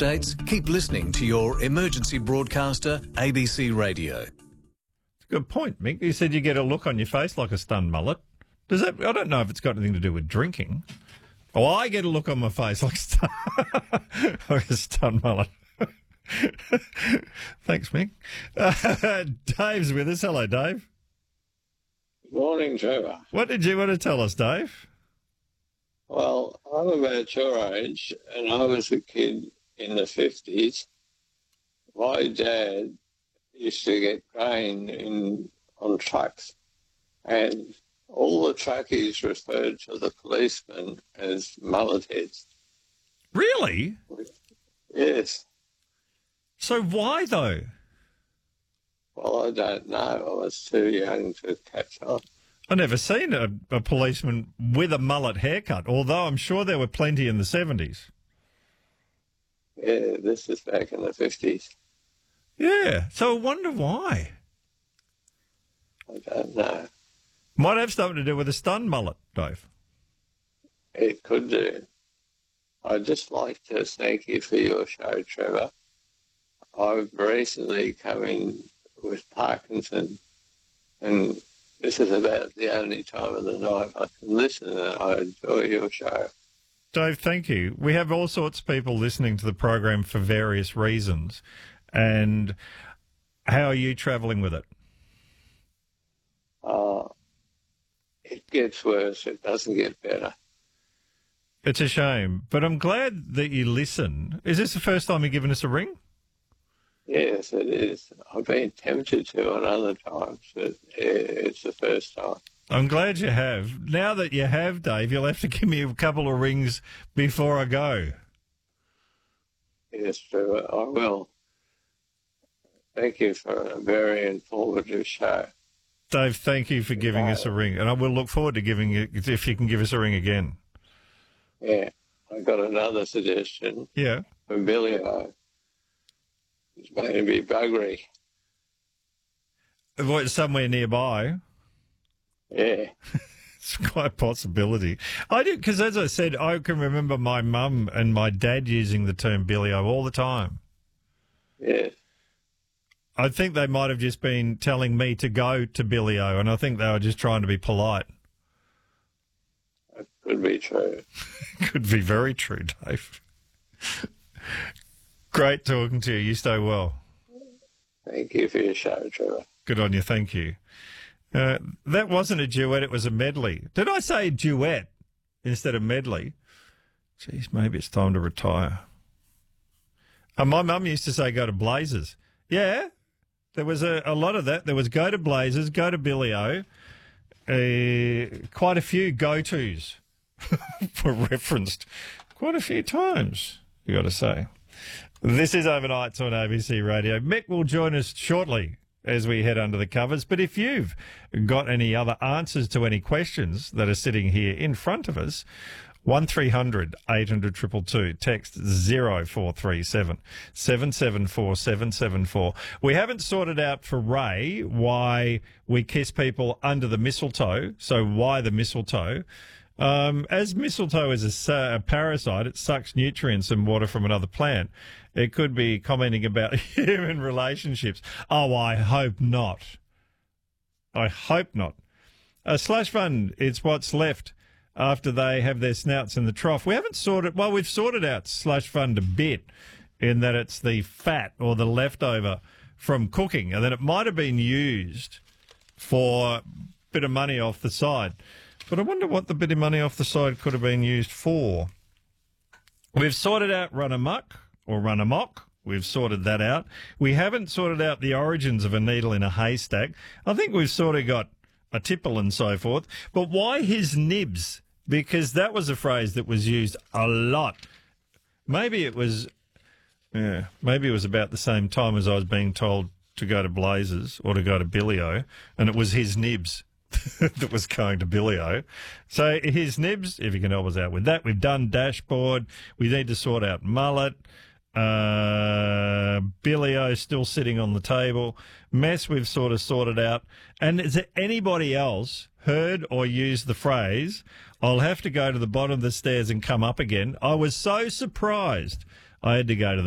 updates, keep listening to your emergency broadcaster, ABC Radio. Good point, Mick. You said you get a look on your face like a stunned mullet. Does that? I don't know if it's got anything to do with drinking. Oh, I get a look on my face like like a stunned mullet. Thanks, Mick. Dave's with us. Hello, Dave. Good morning, Trevor. What did you want to tell us, Dave? Well, I'm about your age, and I was a kid in the 50s. My dad used to get grain on trucks, and all the truckies referred to the policemen as mullet heads. Really? Yes. So why, though? Well, I don't know. I was too young to catch on. I've never seen a policeman with a mullet haircut, although I'm sure there were plenty in the 70s. Yeah, this is back in the 50s. Yeah, so I wonder why. I don't know. Might have something to do with a stunned mullet, Dave. It could do. I'd just like to thank you for your show, Trevor. I've recently come in with Parkinson, and this is about the only time of the night I can listen, and I enjoy your show. Dave, thank you. We have all sorts of people listening to the program for various reasons. And how are you travelling with it? It gets worse. It doesn't get better. It's a shame, but I'm glad that you listen. Is this the first time you've given us a ring? Yes, it is. I've been tempted to on other times, but it's the first time. I'm glad you have. Now that you have, Dave, you'll have to give me a couple of rings before I go. Yes, Trevor, I will. Thank you for a very informative show. Dave, thank you for giving us a ring, and I will look forward to giving you, if you can give us a ring again. Yeah, I got another suggestion. Yeah. From Billy O. It's going to be buggery. What, somewhere nearby? Yeah. It's quite a possibility. I do, because as I said, I can remember my mum and my dad using the term Billy-o all the time. Yes. I think they might have just been telling me to go to Billy-o, and I think they were just trying to be polite. That could be true. Could be very true, Dave. Great talking to you. You stay well. Thank you for your show, Trevor. Good on you. Thank you. That wasn't a duet. It was a medley. Did I say duet instead of medley? Geez, maybe it's time to retire. My mum used to say go to Blazers. Yeah, there was a lot of that. There was go to Blazers, go to Billy-o. Quite a few go-tos were referenced quite a few times, you got to say. This is Overnights on ABC Radio. Mick will join us shortly as we head under the covers. But if you've got any other answers to any questions that are sitting here in front of us, 1300 800 222, text 0437 774 774. We haven't sorted out for Ray why we kiss people under the mistletoe, so why the mistletoe? As mistletoe is a parasite, it sucks nutrients and water from another plant. It could be commenting about human relationships. Oh, I hope not. I hope not. Slush fund, it's what's left after they have their snouts in the trough. We haven't sorted, well, we've sorted out slush fund a bit in that it's the fat or the leftover from cooking, and then it might have been used for a bit of money off the side. But I wonder what the bit of money off the side could have been used for. We've sorted out run amok or run amok. We've sorted that out. We haven't sorted out the origins of a needle in a haystack. I think we've sort of got a tipple and so forth. But why his nibs? Because that was a phrase that was used a lot. Maybe it was about the same time as I was being told to go to Blazers or to go to Billy-o, and it was his nibs that was going to Billy-o. So his nibs, if you can help us out with that. We've done dashboard. We need to sort out mullet. Billy-o still sitting on the table. Mess we've sort of sorted out. And is there anybody else heard or used the phrase, I'll have to go to the bottom of the stairs and come up again? I was so surprised I had to go to the